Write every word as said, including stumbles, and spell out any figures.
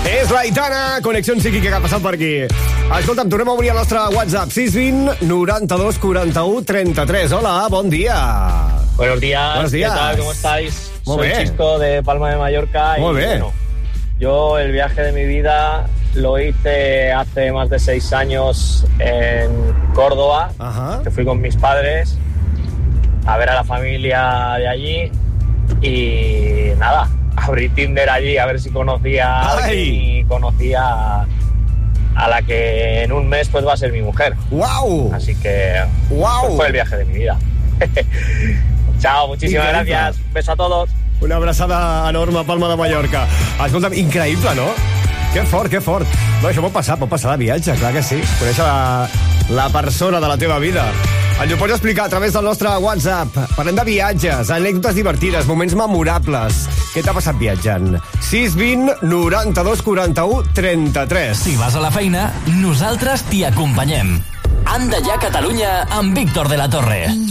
És l'Aitana, connexió psíquica que ha passat per aquí. Escolta'm, tornem a obrir el nostre WhatsApp. sis vint noranta-dos quaranta-u trenta-tres. Hola, bon dia. Buenos días. Buenos días. ¿Qué tal? ¿Cómo estáis? Muy Soy bien. Chisco de Palma de Mallorca. Muy y, bien. Bueno, yo el viaje de mi vida lo hice hace más de seis años en Córdoba, Ajá. que fui con mis padres a ver a la familia de allí y nada, abrí Tinder allí a ver si conocía a alguien ¡Ay! y conocía a, a la que en un mes pues va a ser mi mujer. Uau! Así que Uau! pues, fue el viaje de mi vida. Chao, muchísimas Increïble. gracias. Un beso a todos. Una abraçada enorme a Palma de Mallorca. Escolta'm, increïble, no? Que fort, que fort. No, això pot passar, pot passar de viatge, clar que sí. Conèixer la, la persona de la teva vida. Ens ho pots explicar a través del nostre WhatsApp. Parlem de viatges, anècdotes divertides, moments memorables. Què t'ha passat viatjant? sis vint noranta-dos quaranta-u trenta-tres. Si vas a la feina, nosaltres t'hi acompanyem. Anda ja Catalunya amb Víctor de la Torre.